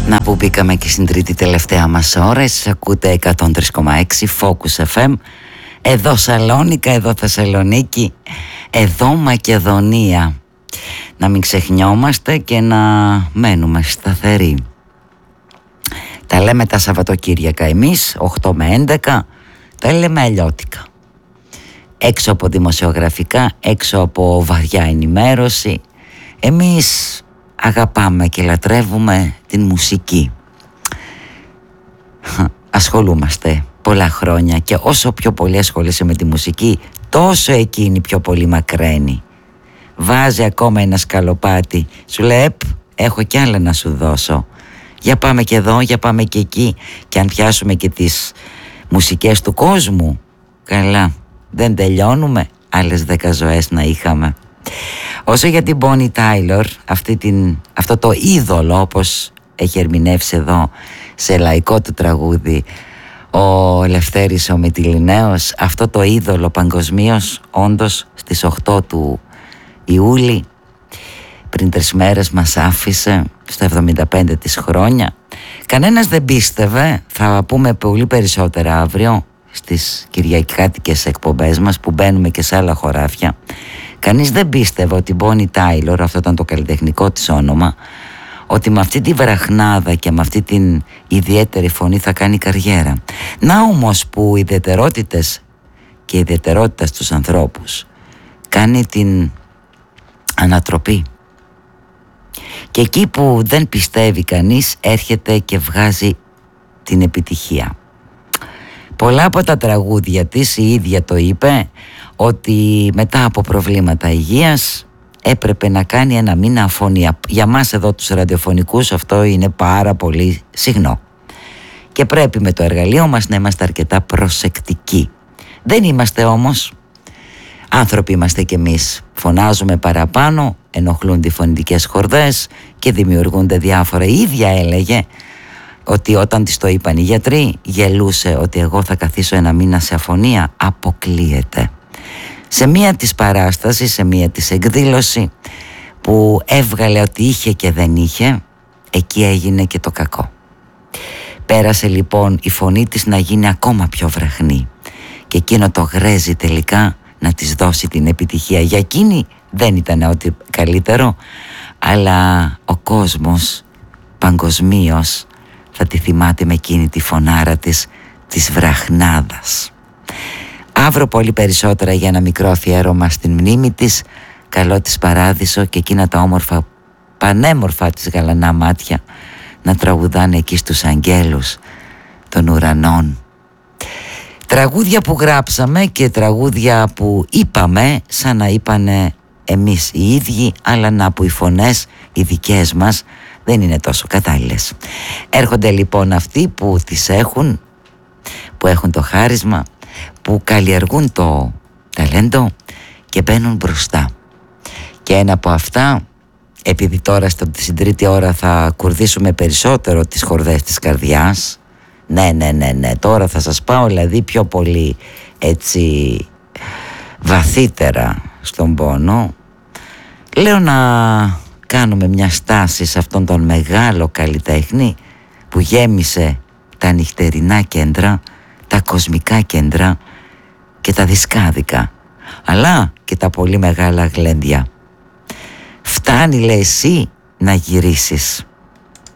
Να που μπήκαμε και στην τρίτη τελευταία μας ώρα. Εσείς ακούτε 103,6 Focus FM. Εδώ Σαλόνικα, εδώ Θεσσαλονίκη, εδώ Μακεδονία. Να μην ξεχνιόμαστε και να μένουμε σταθεροί. Τα λέμε τα Σαββατοκύριακα εμείς, 8 με 11, τα λέμε αλλιώτικα. Έξω από δημοσιογραφικά, έξω από βαριά ενημέρωση, εμείς αγαπάμε και λατρεύουμε την μουσική. Ασχολούμαστε πολλά χρόνια και όσο πιο πολύ ασχολείσαι με τη μουσική, τόσο εκείνη πιο πολύ μακραίνει. Βάζει ακόμα ένα σκαλοπάτι, σου λέει έχω κι άλλα να σου δώσω. Για πάμε και εδώ, για πάμε και εκεί. Και αν πιάσουμε και τις μουσικές του κόσμου, καλά, δεν τελειώνουμε, άλλες 10 ζωές να είχαμε. Όσο για την Bonnie Tyler, αυτό το είδωλο, όπως έχει ερμηνεύσει εδώ σε λαϊκό του τραγούδι ο Λευτέρης ο Μητυλινέος, αυτό το είδωλο παγκοσμίως, όντως στις 8 του Ιούλη, πριν 3 μέρες μας άφησε στα 75 της χρόνια. Κανένας δεν πίστευε, θα πούμε πολύ περισσότερα αύριο στις κυριακάτικες εκπομπές μας που μπαίνουμε και σε άλλα χωράφια. Κανείς δεν πίστευε ότι η Bonnie Tyler, αυτό ήταν το καλλιτεχνικό της όνομα, ότι με αυτή τη βραχνάδα και με αυτή την ιδιαίτερη φωνή θα κάνει καριέρα. Να όμως που οι ιδιαιτερότητες και η ιδιαιτερότητα στους ανθρώπους κάνει την ανατροπή. Και εκεί που δεν πιστεύει κανείς έρχεται και βγάζει την επιτυχία. Πολλά από τα τραγούδια της, η ίδια το είπε, ότι μετά από προβλήματα υγείας έπρεπε να κάνει 1 μήνα αφωνία. Για μας εδώ τους ραδιοφωνικούς αυτό είναι πάρα πολύ συχνό. Και πρέπει με το εργαλείο μας να είμαστε αρκετά προσεκτικοί. Δεν είμαστε όμως. Άνθρωποι είμαστε κι εμείς. Φωνάζουμε παραπάνω, ενοχλούνται οι φωνητικές χορδές και δημιουργούνται διάφορα. Η ίδια έλεγε ότι όταν της το είπαν οι γιατροί, γελούσε ότι εγώ θα καθίσω 1 μήνα σε αφωνία. Αποκλείεται. Σε μία της παράσταση, σε μία της εκδήλωση που έβγαλε ότι είχε και δεν είχε, εκεί έγινε και το κακό. Πέρασε λοιπόν η φωνή της να γίνει ακόμα πιο βραχνή και εκείνο το γρέζι τελικά να της δώσει την επιτυχία. Για εκείνη δεν ήταν ό,τι καλύτερο, αλλά ο κόσμος παγκοσμίως θα τη θυμάται με εκείνη τη φωνάρα της βραχνάδας. Αύριο πολύ περισσότερα για ένα μικρό αφιέρωμα στην μνήμη της. Καλό της παράδεισο και εκείνα τα όμορφα, πανέμορφα της γαλανά μάτια να τραγουδάνε εκεί στους αγγέλους των ουρανών. Τραγούδια που γράψαμε και τραγούδια που είπαμε σαν να είπανε εμείς οι ίδιοι, αλλά να που οι φωνές οι δικές μας δεν είναι τόσο κατάλληλες. Έρχονται λοιπόν αυτοί που τις έχουν, που έχουν το χάρισμα, που καλλιεργούν το ταλέντο και μπαίνουν μπροστά. Και ένα από αυτά, επειδή τώρα στην τρίτη ώρα θα κουρδίσουμε περισσότερο τις χορδές της καρδιάς, ναι, τώρα θα σας πάω δηλαδή πιο πολύ έτσι βαθύτερα στον πόνο. Λέω να κάνουμε μια στάση σε αυτόν τον μεγάλο καλλιτέχνη που γέμισε τα νυχτερινά κέντρα, τα κοσμικά κέντρα και τα δισκάδικα, αλλά και τα πολύ μεγάλα γλέντια. Φτάνει, λέει, εσύ να γυρίσεις.